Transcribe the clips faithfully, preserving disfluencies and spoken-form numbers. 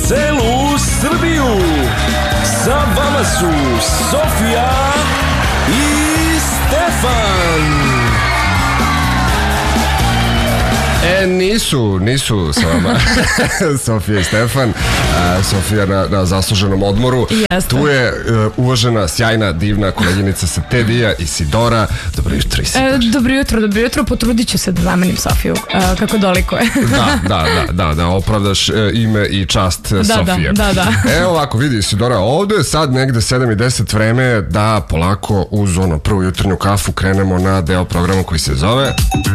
celu Srbiju. Sa vama su Sofija i Stefan. E, nisu, nisu sa vama Sofija i Stefan. A, Sofija na, na zasluženom odmoru. Jeste. Tu je uh, uvažena, sjajna, divna koleginica sa Tedija, Isidora. Dobro jutro, Isidora. E, dobro jutro, dobro jutro. Potrudit ću se da zamenim Sofiju, e, kako dolikuje. Da, da, da, da, da opravdaš e, ime i čast da, Sofije. Da, da, da. Evo ovako, vidi Isidora, ovde je sad negde sedam i deset vreme da polako uz ono prvu jutarnju kafu krenemo na deo programa koji se zove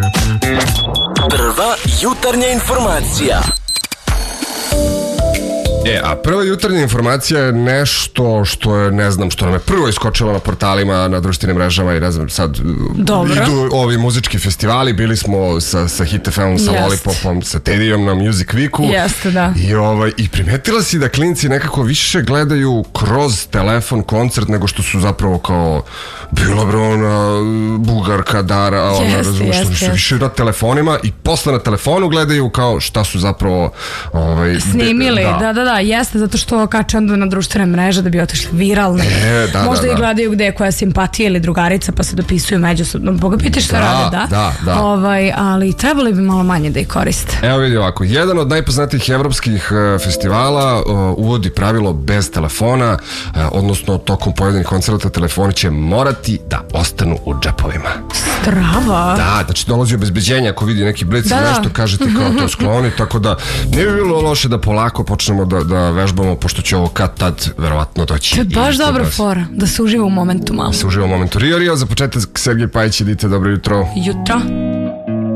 Prva jutarnja informacija. E, a prva jutarnja informacija je nešto što je, ne znam, što nam je prvo iskočilo na portalima, na društvenim mrežama i ne znam, sad Dobro. idu ovi muzički festivali, bili smo sa, sa Hit F M-om, sa Jest. Lollipopom, sa Tedijom na Music Weeku. Jeste, da. I, ovaj, I primetila si da klinci nekako više gledaju kroz telefon koncert nego što su zapravo kao bila bre ona Bugarka, Dara, ona, Jeste, razumiješ, što jeste, više, više na telefonima i posle na telefonu gledaju kao šta su zapravo ovaj, Snimili, de- da, da, da, jeste, zato što kače onda na društvene mreže da bi otišli viralne. E, da, Možda da, i da. gledaju gde je koja simpatija ili drugarica pa se dopisuju međusobno. Boga piti šta Da, rade, da? da, da. Ovaj, ali trebali bi malo manje da ih koriste. Evo vidi ovako, jedan od najpoznatijih evropskih uh, festivala uh, uvodi pravilo bez telefona, uh, odnosno tokom pojedinih koncerta telefoni će morati da ostanu u džepovima. Strava. Da, znači dolazi obezbeđenje ako vidi neki blic Da, ili da. nešto, kažete kao to skloni, tako da ne bi bilo loše da polako počnemo da, da vežbamo, pošto će ovo kad tad verovatno doći. To je baš i kod dobra nas. fora, da se uživa u momentu malo. Se uživa u momentu. Rio, Rio, za početak Sergej Pajić, idite, dobro jutro. Jutro.